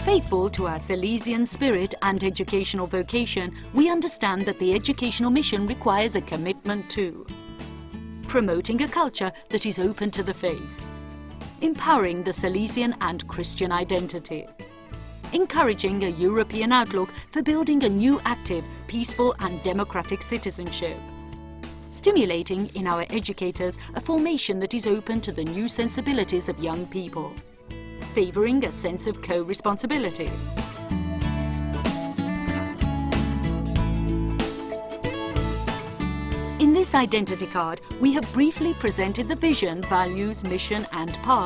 Faithful to our Salesian spirit and educational vocation, we understand that the educational mission requires a commitment to promoting a culture that is open to the faith, empowering the Salesian and Christian identity, encouraging a European outlook for building a new active, peaceful and democratic citizenship, stimulating in our educators a formation that is open to the new sensibilities of young people, favouring a sense of co-responsibility. In this identity card, we have briefly presented the vision, values, mission and path